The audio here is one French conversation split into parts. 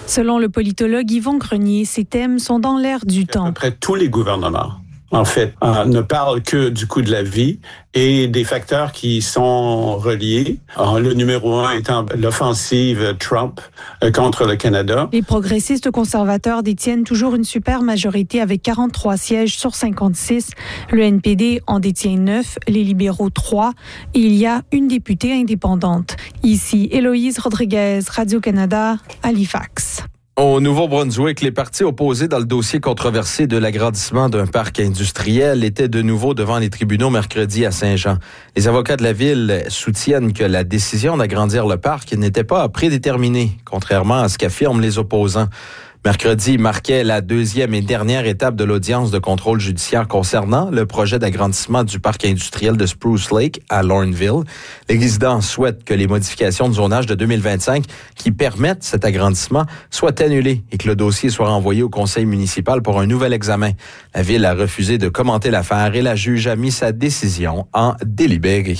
Selon le politologue Yvon Grenier, ces thèmes sont dans l'air du temps. À peu près tous les gouvernements, en fait, ne parlent que du coût de la vie et des facteurs qui sont reliés. Le numéro 1 étant l'offensive Trump contre le Canada. Les progressistes conservateurs détiennent toujours une super majorité avec 43 sièges sur 56. Le NPD en détient 9, les libéraux 3 et il y a une députée indépendante. Ici, Héloïse Rodriguez, Radio-Canada, Halifax. Au Nouveau-Brunswick, les partis opposés dans le dossier controversé de l'agrandissement d'un parc industriel étaient de nouveau devant les tribunaux mercredi à Saint-Jean. Les avocats de la ville soutiennent que la décision d'agrandir le parc n'était pas prédéterminée, contrairement à ce qu'affirment les opposants. Mercredi marquait la deuxième et dernière étape de l'audience de contrôle judiciaire concernant le projet d'agrandissement du parc industriel de Spruce Lake à Lorneville. Les résidents souhaitent que les modifications de zonage de 2025 qui permettent cet agrandissement soient annulées et que le dossier soit renvoyé au conseil municipal pour un nouvel examen. La ville a refusé de commenter l'affaire et la juge a mis sa décision en délibéré.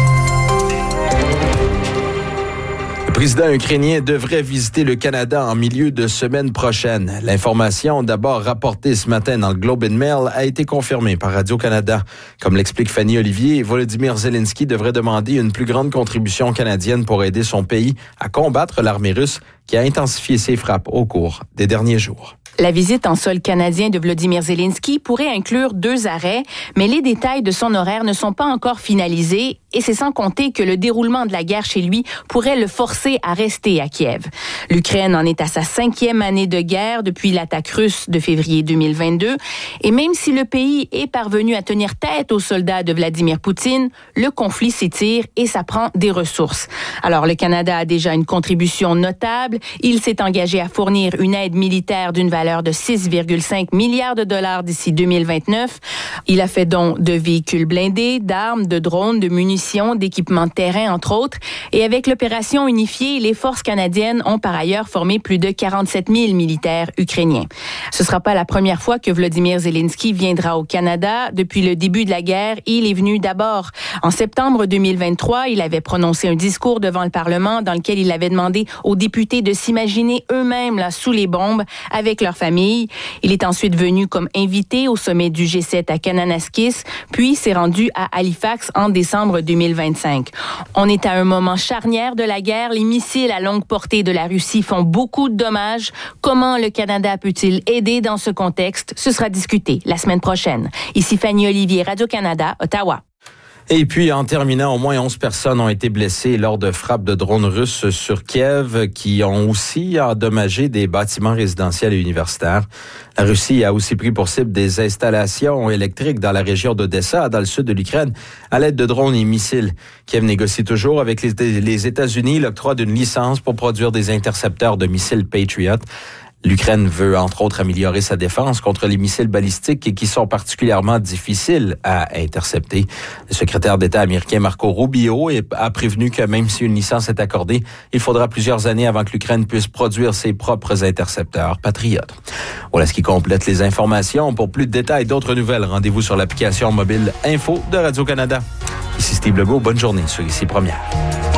Le président ukrainien devrait visiter le Canada en milieu de semaine prochaine. L'information, d'abord rapportée ce matin dans le Globe and Mail, a été confirmée par Radio-Canada. Comme l'explique Fanny Olivier, Volodymyr Zelensky devrait demander une plus grande contribution canadienne pour aider son pays à combattre l'armée russe qui a intensifié ses frappes au cours des derniers jours. La visite en sol canadien de Volodymyr Zelensky pourrait inclure 2 arrêts, mais les détails de son horaire ne sont pas encore finalisés et c'est sans compter que le déroulement de la guerre chez lui pourrait le forcer à rester à Kiev. L'Ukraine en est à sa 5e année de guerre depuis l'attaque russe de février 2022 et même si le pays est parvenu à tenir tête aux soldats de Vladimir Poutine, le conflit s'étire et ça prend des ressources. Alors le Canada a déjà une contribution notable. Il s'est engagé à fournir une aide militaire d'une valeur de 6,5 milliards de dollars d'ici 2029. Il a fait don de véhicules blindés, d'armes, de drones, de munitions, d'équipements de terrain, entre autres. Et avec l'opération unifiée, les forces canadiennes ont par ailleurs formé plus de 47 000 militaires ukrainiens. Ce ne sera pas la première fois que Volodymyr Zelensky viendra au Canada. Depuis le début de la guerre, il est venu d'abord. En septembre 2023, il avait prononcé un discours devant le Parlement dans lequel il avait demandé aux députés de s'imaginer eux-mêmes là, sous les bombes avec leur famille. Il est ensuite venu comme invité au sommet du G7 à Kananaskis, puis s'est rendu à Halifax en décembre 2025. On est à un moment charnière de la guerre. Les missiles à longue portée de la Russie font beaucoup de dommages. Comment le Canada peut-il aider dans ce contexte? Ce sera discuté la semaine prochaine. Ici Fanny Olivier, Radio-Canada, Ottawa. Et puis, en terminant, au moins 11 personnes ont été blessées lors de frappes de drones russes sur Kiev qui ont aussi endommagé des bâtiments résidentiels et universitaires. La Russie a aussi pris pour cible des installations électriques dans la région d'Odessa, dans le sud de l'Ukraine, à l'aide de drones et missiles. Kiev négocie toujours avec les États-Unis l'octroi d'une licence pour produire des intercepteurs de missiles Patriot. L'Ukraine veut, entre autres, améliorer sa défense contre les missiles balistiques qui sont particulièrement difficiles à intercepter. Le secrétaire d'État américain Marco Rubio a prévenu que même si une licence est accordée, il faudra plusieurs années avant que l'Ukraine puisse produire ses propres intercepteurs Patriot. Voilà ce qui complète les informations. Pour plus de détails et d'autres nouvelles, rendez-vous sur l'application mobile Info de Radio-Canada. Ici Steve Legault, bonne journée sur Ici Première.